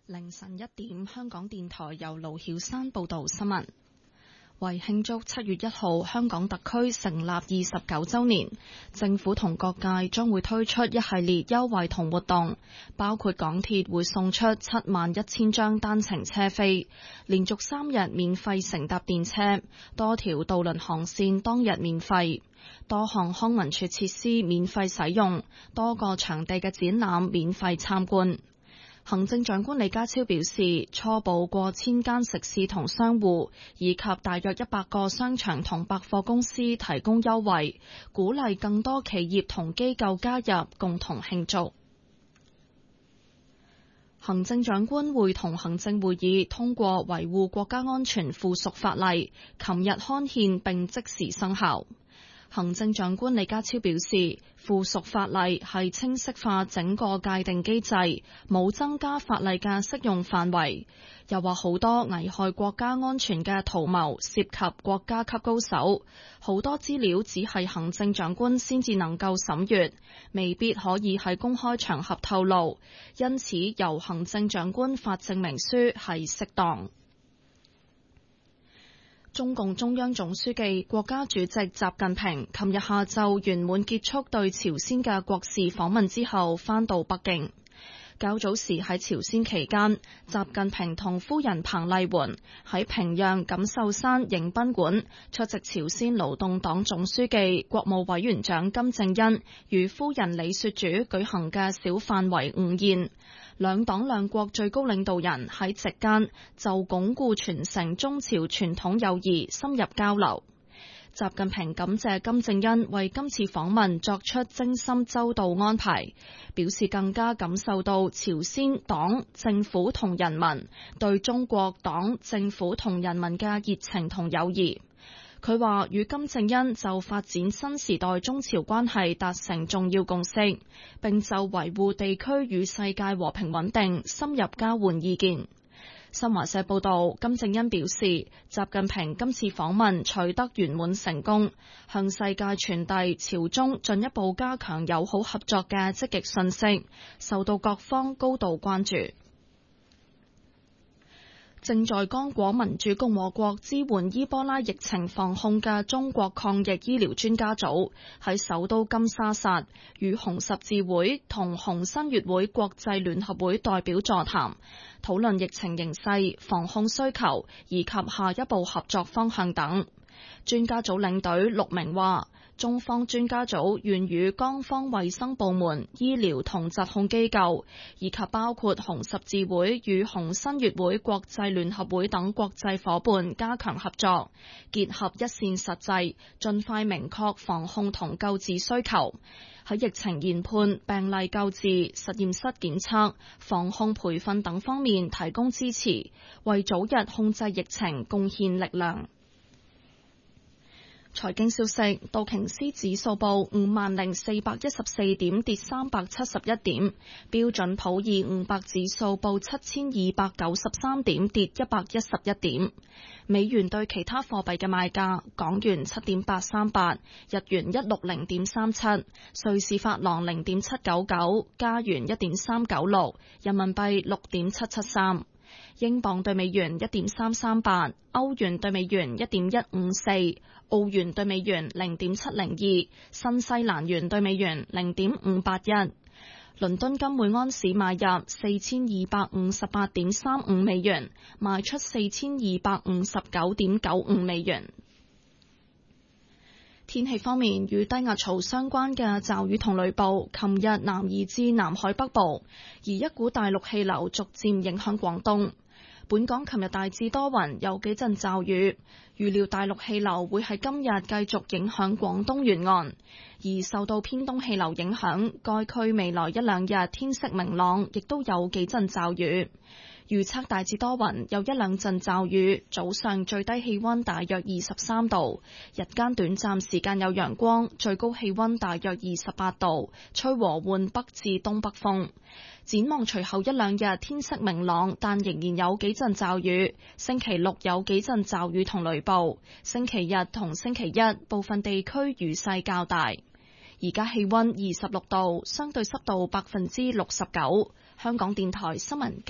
凌晨1點，香港電台由盧曉山報道新聞。為慶祝7月1號香港特區成立29週年，政府同各界將會推出一系列優惠同活動，包括港鐵會送出71000張單程車飛，連續3日免費乘搭電車，多條渡輪航線當日免費，多項康文署設施免費使用，多個場地嘅展覽免費參觀。行政長官李家超表示，初步過千間食肆同商戶以及大約100個商場同百貨公司提供優惠，鼓勵更多企業同機構加入，共同慶祝。行政長官會同行政會議通過維護國家安全附屬法例，琴日刊憲並即時生效。行政長官李家超表示，附屬法例係清晰化整個界定機制，冇增加法例嘅適用範圍。又話好多危害國家安全嘅圖謀涉及國家級高手，好多資料只係行政長官先至能夠審閱，未必可以喺公開場合透露，因此由行政長官發證明書係適當。中共中央總書記、國家主席習近平琴日下晝圓滿結束對朝鮮嘅國事訪問之後，返到北京。較早時喺朝鮮期間，習近平同夫人彭麗媛喺平壤錦繡山迎賓館出席朝鮮勞動黨總書記、國務委員長金正恩與夫人李雪主舉行嘅小範圍午宴。兩黨兩國最高領導人喺席間就鞏固傳承中朝傳統友誼深入交流。習近平感謝金正恩為今次訪問作出精心周到安排，表示更加感受到朝鮮黨政府同人民對中國黨政府同人民嘅熱情同友誼。佢話與金正恩就發展新時代中朝關係達成重要共識，並就維護地區與世界和平穩定深入交換意見。新華社報道，金正恩表示，習近平今次訪問取得圓滿成功，向世界傳遞朝中進一步加強友好合作嘅積極訊息，受到各方高度關注。正在剛果民主共和國支援伊波拉疫情防控嘅中國抗疫醫療專家組喺首都金沙薩與紅十字會同紅新月會國際聯合會代表座談，討論疫情形勢、防控需求以及下一步合作方向等。專家組領隊陸明話，中方專家組願與江方衛生部門、醫療同疾控機構，以及包括紅十字會與紅新月會國際聯合會等國際夥伴加強合作，結合一線實際，盡快明確防控同救治需求，喺疫情研判、病例救治、實驗室檢測、防控培訓等方面提供支持，為早日控制疫情貢獻力量。財經消息，道瓊斯指數報50,414點，跌371點；標準普爾500指數報7293點，跌111點。美元對其他貨幣嘅賣價：港元7.838，日元160.37，瑞士法郎0.799，加元1.396，人民幣6.773。英鎊對美元1.338，歐元對美元1.154，澳元對美元0.702，新西蘭元對美元0.581。倫敦金每安士買入4258.35美元，賣出4259.95美元。天氣方面，與低壓槽相關嘅驟雨同雷暴，琴日南移至南海北部，而一股大陸氣流逐漸影響廣東。本港琴日大致多雲，有幾陣驟雨，預料大陸氣流會喺今日繼續影響廣東沿岸，而受到偏東氣流影響，該區未來1-2日天色明朗，亦都有幾陣驟雨。預測大致多雲，有1-2陣驟雨，早上最低氣溫大約23度，日間短暫時間有陽光，最高氣溫大約28度，吹和緩北至東北風。展望隨後1-2日天色明朗，但仍然有幾陣驟雨。星期六有幾陣驟雨同雷暴，星期日同星期一部分地區雨勢較大。而家氣溫26度，相對濕度69%。香港電台新聞